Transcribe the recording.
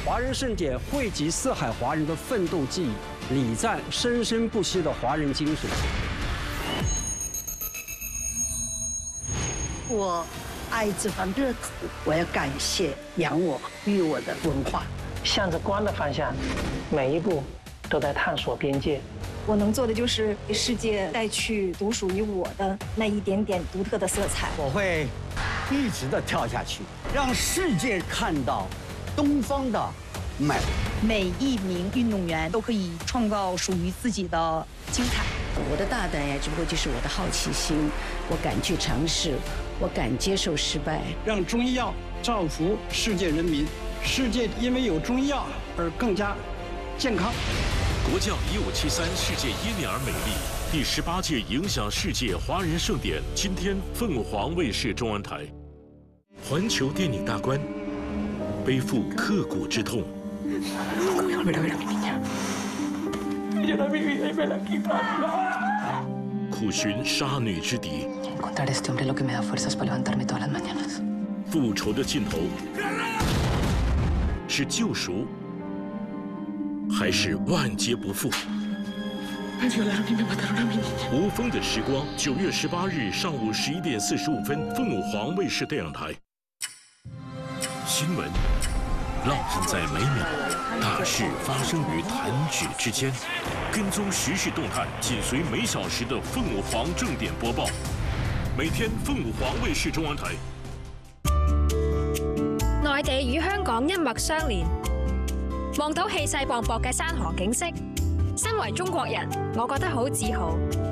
华人盛典汇集四海华人的奋斗记忆，礼赞生生不息的华人精神。 我爱这份热土，我要感谢养我、育我的文化。 向着光的方向，每一步都在探索边界。 我能做的就是给世界带去独属于我的那一点点独特的色彩。 我会一直的跳下去，让世界看到东方的美。 每一名运动员都可以创造属于自己的精彩。 我的大胆呀，只不过就是我的好奇心，我敢去尝试，我敢接受失败。 让中医药造福世界人民，世界因为有中医药而更加健康。 国教1573世界耶尼尔美丽第18届影响世界华人盛典，今天凤凰卫视中文台。环球电影大观，背负刻骨之痛。苦寻杀女之敌。复仇的尽头是救赎，还是万劫不复？无风的时光，9月18日上午11点45分，凤凰卫视电影台。新闻浪漫在每秒，大事发生于弹指之间。跟踪时事动态，紧随每小时的凤凰正点播報。每天鳳凰衛視中文台。 內地與香港一脈相連，望到氣勢磅礴嘅山河景色，身為中國人，我覺得好自豪。